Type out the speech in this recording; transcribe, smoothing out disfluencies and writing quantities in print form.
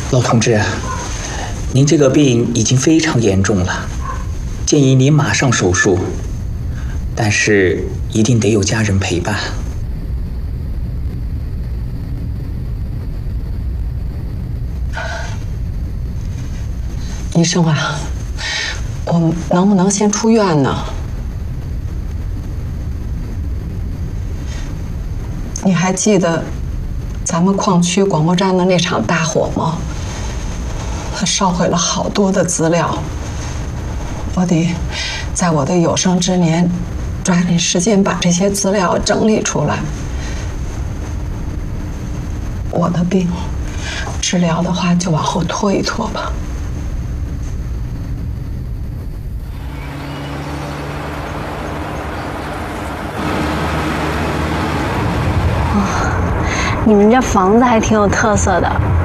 老同志，您这个病已经非常严重了，建议您马上手术，但是一定得有家人陪伴。 医生啊，我能不能先出院呢？你还记得咱们矿区广播站的那场大火吗？它烧毁了好多的资料，我得在我的有生之年抓紧时间把这些资料整理出来。我的病治疗的话，就往后拖一拖吧。 你们这房子还挺有特色的，